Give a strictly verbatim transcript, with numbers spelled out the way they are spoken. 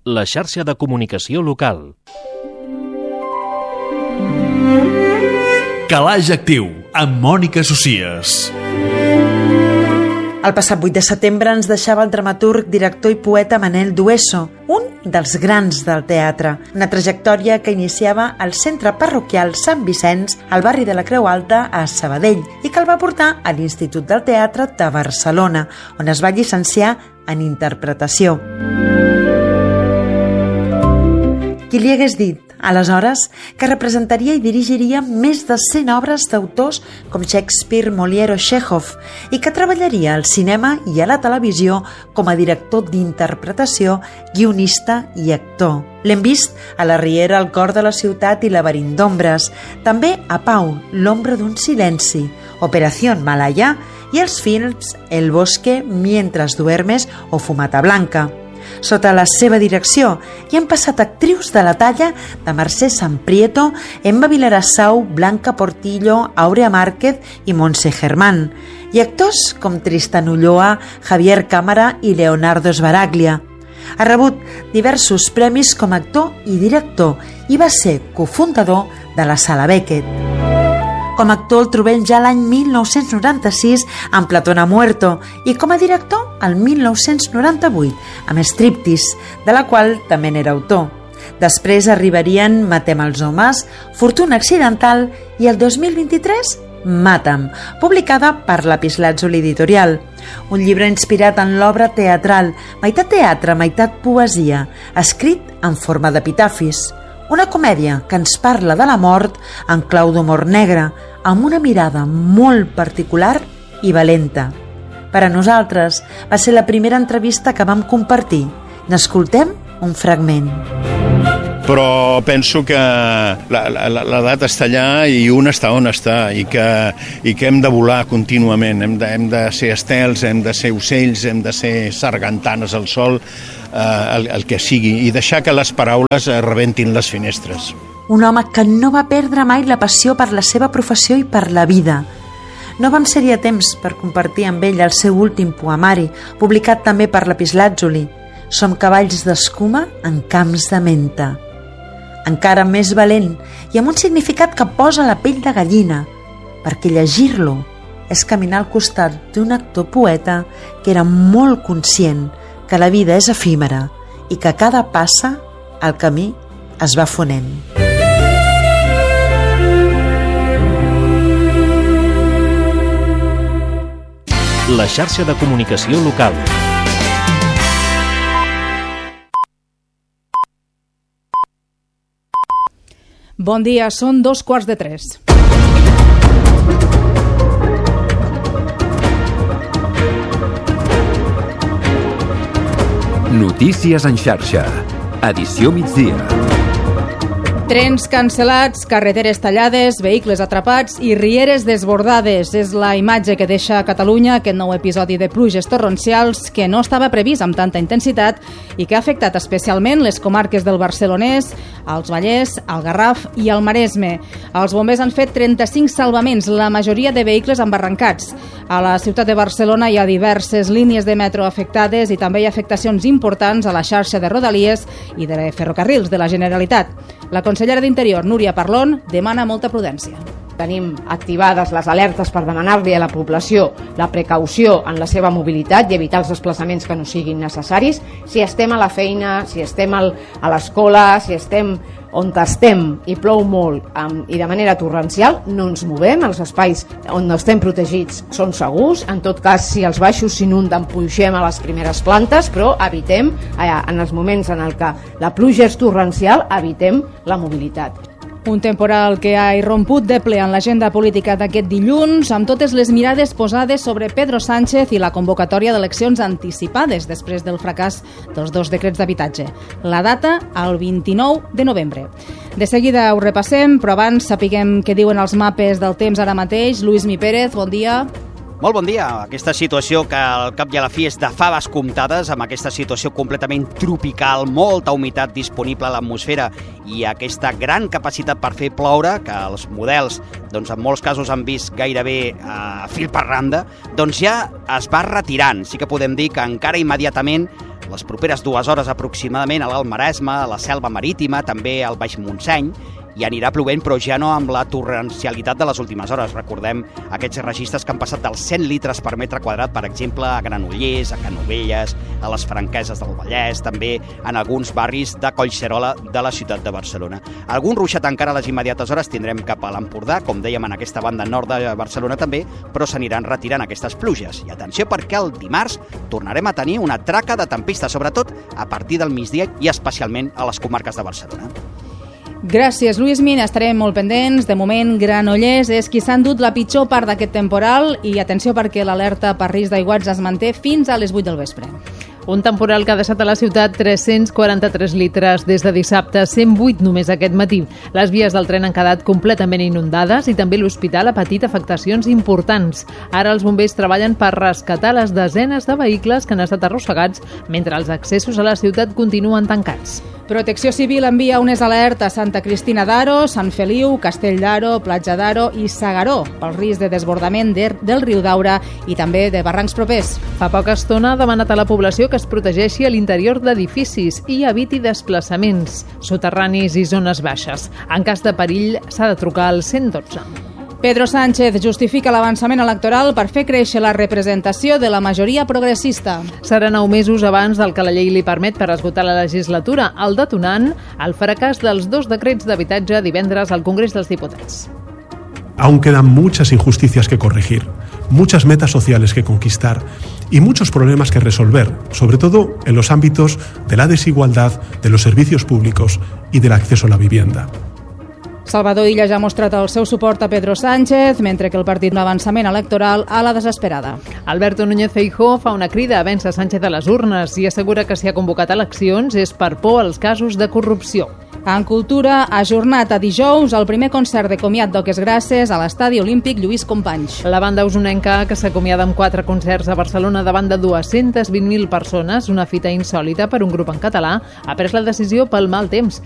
la xarxa de comunicació local. Calaix Actiu, amb Mònica Socies. El passat vuit de setembre ens deixava el dramaturg, director i poeta Manel Dueso, un dels grans del teatre. Una trajectòria que iniciava al centre parroquial Sant Vicenç, al barri de la Creu Alta, a Sabadell, i que el va portar a l'Institut del Teatre de Barcelona, on es va llicenciar en interpretació. Qui li hagués dit, aleshores, que representaria i dirigiria més de cent obres d'autors com Shakespeare, Molière o Chekhov i que treballaria al cinema i a la televisió com a director d'interpretació, guionista i actor. L'hem vist a La Riera, El cor de la ciutat i Laberint d'ombres, també a Pau, L'ombra d'un silenci, Operación Malaya i els films El bosque, Mientras duermes o Fumata blanca. Sota la seva direcció hi han passat actrius de la talla de Mercè Samprieto, Emma Vilarassau, Blanca Portillo, Aurea Márquez i Montse Germán, i actors com Tristan Ulloa, Javier Cámara i Leonardo Sbaraglia. Ha rebut diversos premis com a actor i director i va ser cofundador de la Sala Beckett. Com a actor el trobem ja l'any mil nou-cents noranta-sis amb Platón ha muerto i com a director el mil nou-cents noranta-vuit amb Striptease, de la qual també n'era autor. Després arribarien Matem els homes, Fortuna accidental i el dos mil vint-i-tres Mata'm, publicada per Lapislàtzuli Editorial. Un llibre inspirat en l'obra teatral, meitat teatre, meitat poesia, escrit en forma d'epitafis. Una comèdia que ens parla de la mort en clau d'humor negre, amb una mirada molt particular i valenta. Per a nosaltres va ser la primera entrevista que vam compartir. N'escoltem un fragment. Però penso que l'edat està allà i un està on està i que, i que hem de volar contínuament, hem de, hem de ser estels, hem de ser ocells, hem de ser sargantanes al sol, eh, el, el que sigui, i deixar que les paraules rebentin les finestres. Un home que no va perdre mai la passió per la seva professió i per la vida. No vam ser-hi a temps per compartir amb ell el seu últim poemari, publicat també per Lapislàtzuli. Som cavalls d'escuma en camps de menta. Encara més valent i amb un significat que posa la pell de gallina, perquè llegir-lo és caminar al costat d'un actor poeta que era molt conscient que la vida és efímera i que cada passa el camí es va fonent. La xarxa de comunicació local. Bon dia, són dos quarts de tres. Notícies en xarxa. Edició migdia. Trens cancel·lats, carreteres tallades, vehicles atrapats i rieres desbordades. És la imatge que deixa a Catalunya aquest nou episodi de pluges torrencials que no estava previst amb tanta intensitat i que ha afectat especialment les comarques del Barcelonès, els Vallès, el Garraf i el Maresme. Els bombers han fet trenta-cinc salvaments, la majoria de vehicles embarrancats. A la ciutat de Barcelona hi ha diverses línies de metro afectades i també hi ha afectacions importants a la xarxa de Rodalies i de ferrocarrils de la Generalitat. La consellera d'Interior, Núria Parlon, demana molta prudència. Tenim activades les alertes per demanar-li a la població la precaució en la seva mobilitat i evitar els desplaçaments que no siguin necessaris. Si estem a la feina, si estem al, a l'escola, si estem on estem i plou molt um, i de manera torrencial, no ens movem. Els espais on estem protegits són segurs. En tot cas, si els baixos s'inunden, pugem a les primeres plantes, però evitem, eh, en els moments en el que la pluja és torrencial, evitem la mobilitat. Un temporal que ha irromput de ple en l'agenda política d'aquest dilluns, amb totes les mirades posades sobre Pedro Sánchez i la convocatòria d'eleccions anticipades després del fracàs dels dos decrets d'habitatge. La data, el vint-i-nou de novembre. De seguida ho repassem, però abans sapiguem què diuen els mapes del temps ara mateix. Lluís Mi Pérez, bon dia. Molt bon dia. Aquesta situació que al cap i a la fi és de faves comptades, amb aquesta situació completament tropical, molta humitat disponible a l'atmosfera i aquesta gran capacitat per fer ploure, que els models doncs, en molts casos han vist gairebé a fil per randa, doncs ja es va retirant. Sí que podem dir que encara immediatament les properes dues hores aproximadament a l'Alt Maresme, a la Selva Marítima, també al Baix Montseny, i anirà plovent, però ja no amb la torrencialitat de les últimes hores. Recordem aquests registres que han passat dels cent litres per metre quadrat, per exemple, a Granollers, a Canovelles, a les Franqueses del Vallès, també en alguns barris de Collserola de la ciutat de Barcelona. Algun ruixat encara a les immediates hores tindrem cap a l'Empordà, com dèiem, en aquesta banda nord de Barcelona també, però s'aniran retirant aquestes pluges. I atenció, perquè el dimarts tornarem a tenir una traca de tempesta, sobretot a partir del migdia i especialment a les comarques de Barcelona. Gràcies, Lluís Min. Estarem molt pendents. De moment, Granollers és qui s'ha endut la pitjor part d'aquest temporal i atenció perquè l'alerta per risc d'aiguats es manté fins a les vuit del vespre. Un temporal que ha deixat a la ciutat tres-cents quaranta-tres litres des de dissabte, cent vuit només aquest matí. Les vies del tren han quedat completament inundades i també l'hospital ha patit afectacions importants. Ara els bombers treballen per rescatar les desenes de vehicles que han estat arrossegats mentre els accessos a la ciutat continuen tancats. Protecció Civil envia unes alertes a Santa Cristina d'Aro, Sant Feliu, Castell d'Aro, Platja d'Aro i S'Agaró pel risc de desbordament del riu Daura i també de barrancs propers. Fa poca estona ha demanat a la població que es protegeixi a l'interior d'edificis i eviti desplaçaments soterranis i zones baixes. En cas de perill s'ha de trucar al cent dotze. Pedro Sánchez justifica l'avançament electoral per fer créixer la representació de la majoria progressista. Serà nou mesos abans del que la llei li permet per esgotar la legislatura, el detonant el fracàs dels dos decrets d'habitatge divendres al Congrés dels Diputats. Aún quedan muchas injusticias que corregir, muchas metas sociales que conquistar y muchos problemas que resolver, sobre todo en los ámbitos de la desigualdad, de los servicios públicos y del acceso a la vivienda. Salvador Illa ja ha mostrat el seu suport a Pedro Sánchez, mentre que el partit un avançament electoral a la desesperada. Alberto Núñez Feijóo fa una crida a vèncer Sánchez a les urnes i assegura que si ha convocat eleccions és per por als casos de corrupció. En cultura, ajornat a dijous el primer concert de comiat d'Oques Grasses a l'Estadi Olímpic Lluís Companys. La banda usonenca, que s'acomiada amb quatre concerts a Barcelona davant de dues-centes vint mil persones, una fita insòlita per un grup en català, ha pres la decisió pel mal temps.